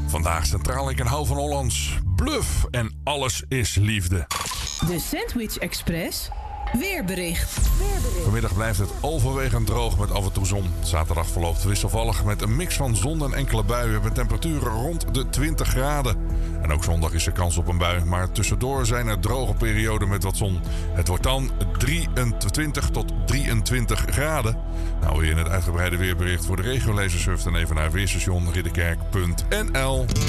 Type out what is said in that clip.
Vandaag centraal ik hou van Hollands. Bluff en alles is liefde. De Sandwich Express weerbericht. Vanmiddag blijft het overwegend droog met af en toe zon. Zaterdag verloopt wisselvallig met een mix van zon en enkele buien met temperaturen rond de 20 graden. En ook zondag is er kans op een bui, maar tussendoor zijn er droge perioden met wat zon. Het wordt dan 23 tot 23 graden. Nou, wil je het uitgebreide weerbericht voor de regio lezen, surf dan even naar weerstation ridderkerk.nl.